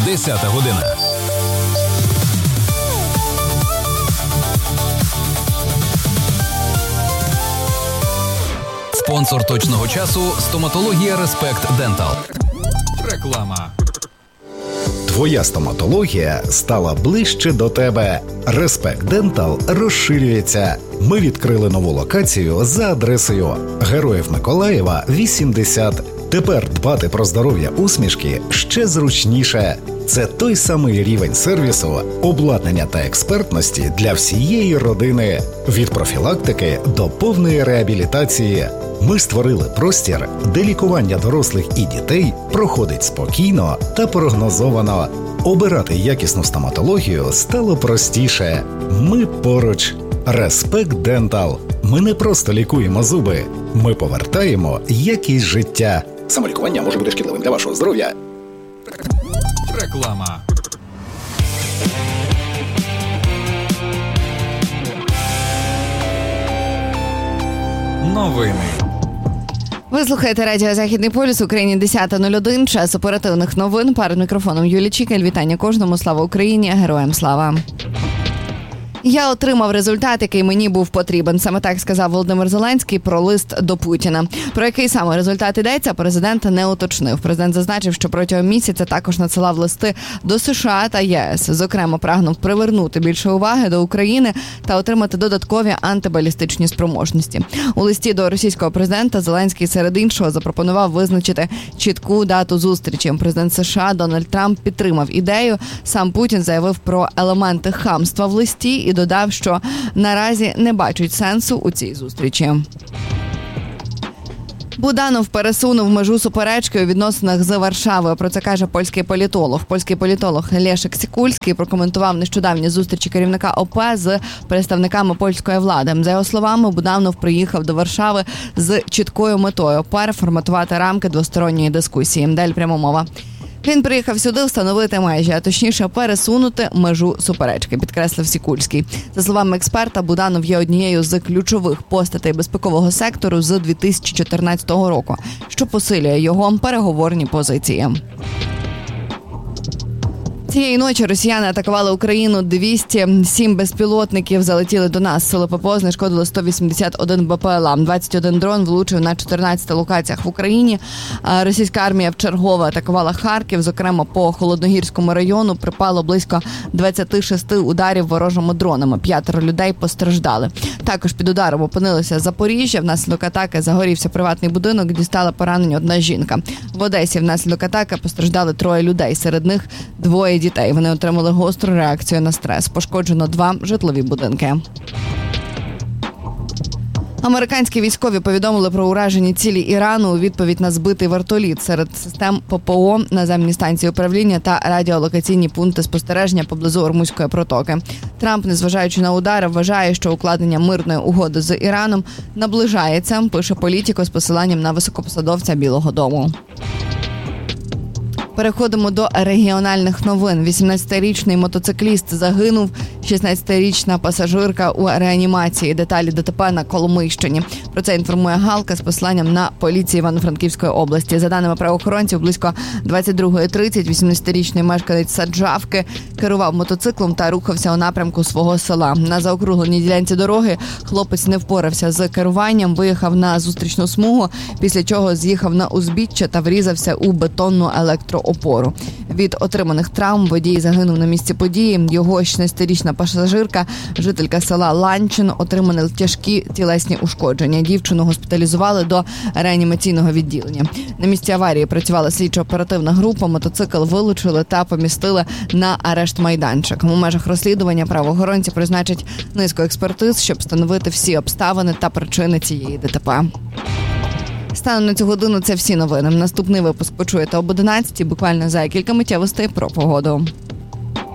10 година. Спонсор точного часу – стоматологія Респект Дентал. Реклама. Твоя стоматологія стала ближче до тебе. Респект Дентал розширюється. Ми відкрили нову локацію за адресою Героїв Миколаєва, 80. Тепер дбати про здоров'я усмішки ще зручніше. Це той самий рівень сервісу, обладнання та експертності для всієї родини. Від профілактики до повної реабілітації. Ми створили простір, де лікування дорослих і дітей проходить спокійно та прогнозовано. Обирати якісну стоматологію стало простіше. Ми поруч. Респект Дентал. Ми не просто лікуємо зуби. Ми повертаємо якість життя. Самолікування може бути шкідливим для вашого здоров'я. Реклама. Новини. Ви слухаєте радіо «Західний полюс», Україні 10:01, час оперативних новин. Перед мікрофоном Юлія Чікель. Вітання кожному. Слава Україні! Героям слава! Я отримав результат, який мені був потрібен. Саме так сказав Володимир Зеленський про лист до Путіна. Про який саме результат йдеться, президент не уточнив. Президент зазначив, що протягом місяця також надсилав листи до США та ЄС. Зокрема, прагнув привернути більше уваги до України та отримати додаткові антибалістичні спроможності. У листі до російського президента Зеленський серед іншого запропонував визначити чітку дату зустрічі. Президент США Дональд Трамп підтримав ідею. Сам Путін заявив про елементи хамства в листі і додав, що наразі не бачить сенсу у цій зустрічі. Буданов пересунув межу суперечки у відносинах з Варшавою. Про це каже польський політолог. Польський політолог Лешек Сікульський прокоментував нещодавні зустрічі керівника ОП з представниками польської влади. За його словами, Буданов приїхав до Варшави з чіткою метою – переформатувати рамки двосторонньої дискусії. Далі пряма мова. Він приїхав сюди встановити межі, а точніше пересунути межу суперечки, підкреслив Сікульський. За словами експерта, Буданов є однією з ключових постатей безпекового сектору з 2014 року, що посилює його переговорні позиції. Цієї ночі росіяни атакували Україну 207 безпілотників, залетіли до нас. Сили ППО знешкодили 181 БПЛА. 21 дрон влучив на 14 локаціях в Україні. Російська армія вчергове атакувала Харків. Зокрема, по Холодногірському району припало близько 26 ударів ворожими дронами. 5 людей постраждали. Також під ударом опинилося Запоріжжя. Внаслідок атаки загорівся приватний будинок, дістала поранення одна жінка. В Одесі внаслідок атаки постраждали 3 людей. Серед них 2 дітей. Вони отримали гостру реакцію на стрес. Пошкоджено 2 житлові будинки. Американські військові повідомили про уражені цілі Ірану у відповідь на збитий вертоліт. Серед систем ППО, наземні станції управління та радіолокаційні пункти спостереження поблизу Ормузької протоки. Трамп, незважаючи на удари, вважає, що укладення мирної угоди з Іраном наближається, пише Політіко з посиланням на високопосадовця Білого дому. Переходимо до регіональних новин. 18-річний мотоцикліст загинув, 16-річна пасажирка у реанімації. Деталі ДТП на Коломийщині. Про це інформує Галка з посиланням на поліцію Івано-Франківської області. За даними правоохоронців, близько 22:30 18-річний мешканець Саджавки керував мотоциклом та рухався у напрямку свого села. На заокругленій ділянці дороги хлопець не впорався з керуванням, виїхав на зустрічну смугу, після чого з'їхав на узбіччя та врізався у бетонну електроопору. Від отриманих травм водій загинув на місці події. Його 16-річна пасажирка, жителька села Ланчин, отримали тяжкі тілесні ушкодження. Дівчину госпіталізували до реанімаційного відділення. На місці аварії працювала слідчо-оперативна група, мотоцикл вилучили та помістили на арешт-майданчик. У межах розслідування правоохоронці призначать низку експертиз, щоб встановити всі обставини та причини цієї ДТП. Станом на цю годину це всі новини. Наступний випуск почуєте об 11:00, буквально за кілька миттєвостей про погоду.